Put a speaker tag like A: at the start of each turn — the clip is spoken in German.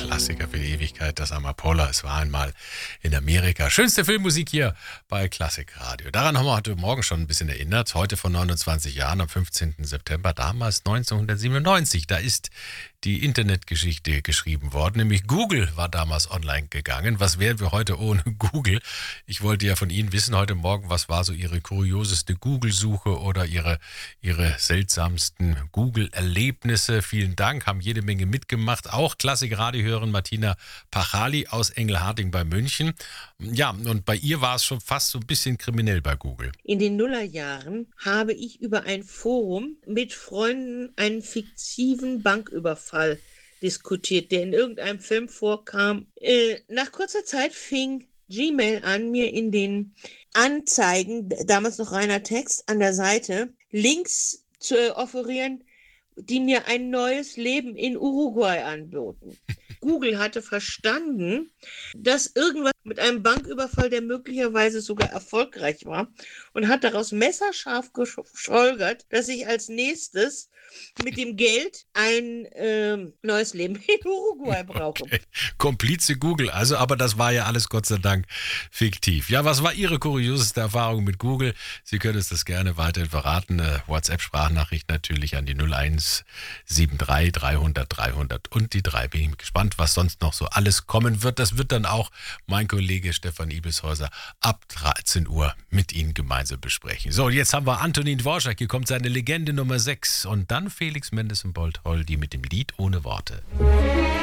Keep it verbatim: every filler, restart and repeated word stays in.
A: Klassiker für die Ewigkeit, das Amapola. Es war einmal in Amerika. Schönste Filmmusik hier bei Klassikradio. Daran haben wir heute Morgen schon ein bisschen erinnert. Heute vor neunundzwanzig Jahren, am fünfzehnten September, damals neunzehnhundertsiebenundneunzig. Da ist die Internetgeschichte geschrieben worden, nämlich Google war damals online gegangen. Was wären wir heute ohne Google? Ich wollte ja von Ihnen wissen heute Morgen, was war so Ihre kurioseste Google-Suche oder Ihre, Ihre seltsamsten Google-Erlebnisse. Vielen Dank, haben jede Menge mitgemacht. Auch Klassikradio-Hörerin Martina Pachali aus Engelharting bei München. Ja, und bei ihr war es schon fast so ein bisschen kriminell bei Google.
B: In den Nullerjahren habe ich über ein Forum mit Freunden einen fiktiven Banküberfall diskutiert, der in irgendeinem Film vorkam. Äh, nach kurzer Zeit fing Gmail an, mir in den Anzeigen, damals noch reiner Text, an der Seite Links zu äh, offerieren, die mir ein neues Leben in Uruguay anboten. Google hatte verstanden, dass irgendwas mit einem Banküberfall, der möglicherweise sogar erfolgreich war, und hat daraus messerscharf gescholgert, dass ich als nächstes mit dem Geld ein äh, neues Leben in Uruguay brauche.
A: Okay. Komplize Google, also, aber das war ja alles Gott sei Dank fiktiv. Ja, was war Ihre kurioseste Erfahrung mit Google? Sie können uns das gerne weiterhin verraten. Äh, WhatsApp-Sprachnachricht natürlich an die null eins sieben drei dreihundert dreihundert und die drei. Bin ich gespannt, was sonst noch so alles kommen wird. Das wird dann auch mein Kollege Stefan Ibishäuser ab dreizehn Uhr mit Ihnen gemeinsam besprechen. So, jetzt haben wir Antonin Dvorak. Hier kommt seine Legende Nummer sechs und dann Felix Mendelssohn-Bold-Holdy mit dem Lied ohne Worte.